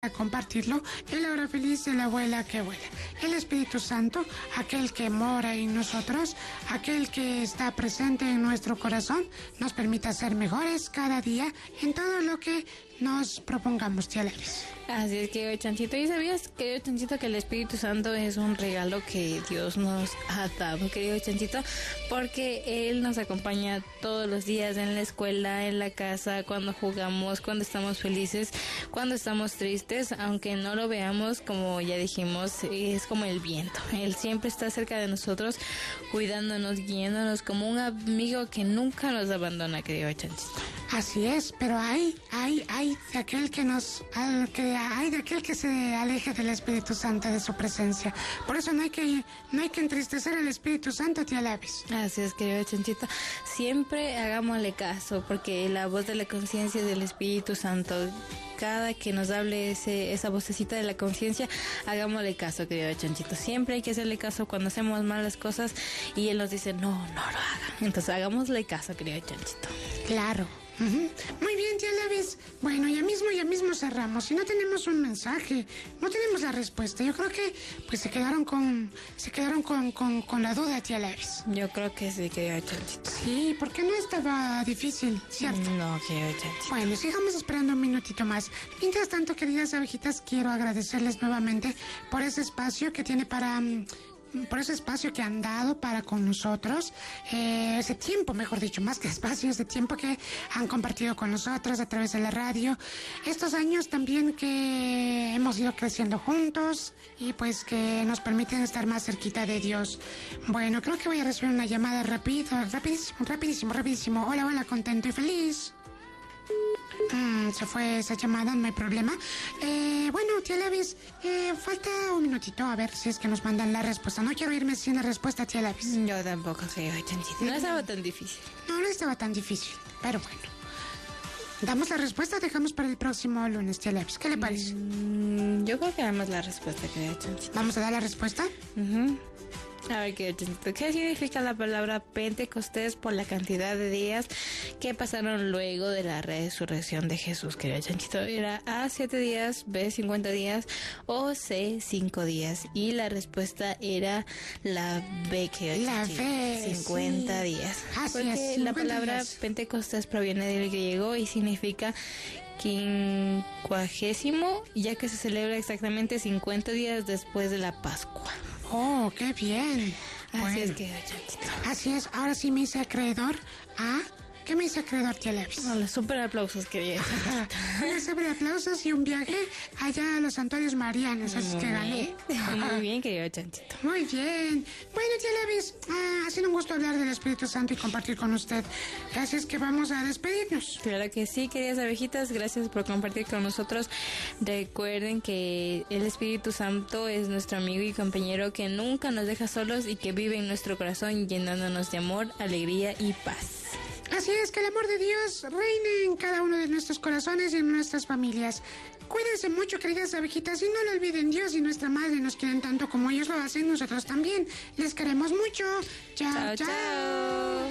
a compartirlo en la hora feliz de la abuela que vuela. El Espíritu Santo, aquel que mora en nosotros, aquel que está presente en nuestro corazón, nos permita ser mejores cada día en todo lo que nos propongamos, tía Levis. Así es, querido Chanchito. ¿Y sabías, querido Chanchito, que el Espíritu Santo es un regalo que Dios nos ha dado, querido Chanchito? Porque Él nos acompaña todos los días en la escuela, en la casa, cuando jugamos, cuando estamos felices, cuando estamos tristes, aunque no lo veamos, como ya dijimos, es como el viento. Él siempre está cerca de nosotros, cuidándonos, guiándonos, como un amigo que nunca nos abandona, querido Chanchito. Así es, pero hay de aquel que hay de aquel que se aleje del Espíritu Santo, de su presencia. Por eso no hay que entristecer al Espíritu Santo, tía Levis. Así es, querido Chanchito. Siempre hagámosle caso, porque la voz de la conciencia del Espíritu Santo, cada que nos hable esa vocecita de la conciencia, hagámosle caso, querido Chanchito. Siempre hay que hacerle caso cuando hacemos malas cosas y Él nos dice, no lo haga. Entonces hagámosle caso, querido Chanchito. Claro. Muy bien, tía Levis. Bueno, ya mismo cerramos. Si no tenemos un mensaje, no tenemos la respuesta. Yo creo que pues se quedaron con la duda, tía Levis. Yo creo que sí, querido Chanchito. Sí, porque no estaba difícil, ¿cierto? No, querido Chanchito. Bueno, sigamos esperando un minutito más. Mientras tanto, queridas abejitas, quiero agradecerles nuevamente por ese espacio que tiene por ese espacio que han dado para con nosotros, ese tiempo, mejor dicho, más que espacio, ese tiempo que han compartido con nosotros a través de la radio, estos años también que hemos ido creciendo juntos y pues que nos permiten estar más cerquita de Dios. Bueno, creo que voy a recibir una llamada rapidísimo. Hola, contento y feliz. Se fue esa llamada, no hay problema. Bueno, tía Levis, falta un minutito a ver si es que nos mandan la respuesta. No quiero irme sin la respuesta, tía Levis. Yo tampoco, querido Chanchito. No estaba tan difícil. No estaba tan difícil, pero bueno. ¿Damos la respuesta o dejamos para el próximo lunes, tía Levis? ¿Qué le parece? Yo creo que damos la respuesta, querido Chanchito. ¿Vamos a dar la respuesta? A ver, querido Chanchito, ¿qué significa la palabra Pentecostés por la cantidad de días que pasaron luego de la resurrección de Jesús, querido Chanchito? ¿Era A, 7 días, B, 50 días o C, 5 días? Y la respuesta era la B, querido Chanchito. La B, 50 días. Así es, 50 la palabra días. Pentecostés proviene del griego y significa quincuagésimo, ya que se celebra exactamente 50 días después de la Pascua. Oh, qué bien. Así es, querido Chanchito. Así es, ahora sí me hice acreedor a... ¿Qué me hice acreedor, tía Levis? Los super aplausos, querido Chanchito. Unos super aplausos y un viaje allá a los santuarios marianos, así que gané. Muy bien, querido Chanchito. Muy bien. Bueno, tía Levis, ha sido un gusto hablar del Espíritu Santo y compartir con usted. Así es que vamos a despedirnos. Claro que sí, queridas abejitas, gracias por compartir con nosotros. Recuerden que el Espíritu Santo es nuestro amigo y compañero que nunca nos deja solos y que vive en nuestro corazón llenándonos de amor, alegría y paz. Así es, que el amor de Dios reine en cada uno de nuestros corazones y en nuestras familias. Cuídense mucho, queridas abejitas, y no lo olviden, Dios y nuestra madre nos quieren tanto como ellos lo hacen, nosotros también. Les queremos mucho. Chao, chao.